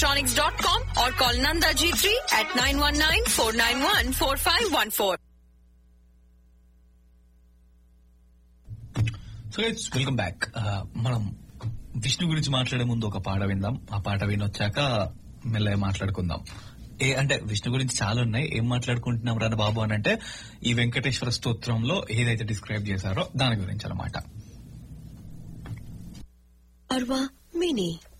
electronics.com or call Nanda G3 at 919-491-4514. So it's welcome back. మనం విష్ణు గురించి మాట్లాడే ముందు ఒక పాట విందాం. ఆ పాట వినొచ్చాక మెల్లగా మాట్లాడుకుందాం. అంటే విష్ణు గురించి చాలా ఉన్నాయి, ఏం మాట్లాడుకుంటున్నాం రా బాబు అని అంటే ఈ వెంకటేశ్వర స్తోత్రంలో ఏదైతే డిస్క్రైబ్ చేశారో దాని గురించి అన్నమాట. Arva Mini.